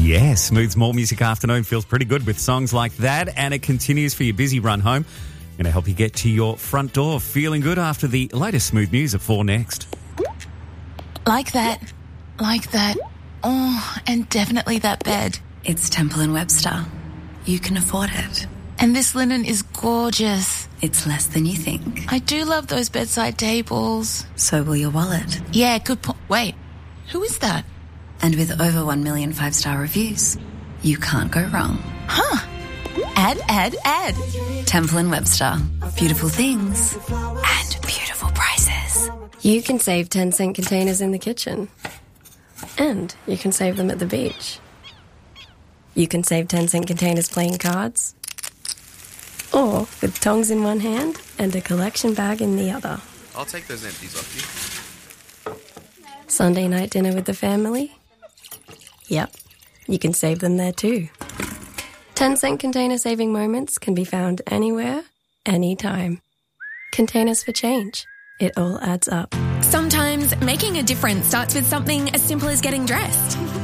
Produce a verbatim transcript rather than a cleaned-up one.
Yeah, Smooth's More Music Afternoon feels pretty good with songs like that, and it continues for your busy run home. Going to help you get to your front door feeling good after the latest Smooth news at four next. Like that. Like that. Oh, and definitely that bed. It's Temple and Webster. You can afford it. And this linen is gorgeous. It's less than you think. I do love those bedside tables. So will your wallet. Yeah, good point. Wait, who is that? And with over one million five-star reviews, you can't go wrong. Huh. Add, add, add. Temple and Webster. Beautiful things and beautiful prices. You can save ten cent containers in the kitchen. And you can save them at the beach. You can save ten cent containers playing cards. Or with tongs in one hand and a collection bag in the other. I'll take those empties off you. Sunday night dinner with the family? Yep, you can save them there too. ten cent container saving moments can be found anywhere, anytime. Containers for change. It all adds up. Sometimes making a difference starts with something as simple as getting dressed.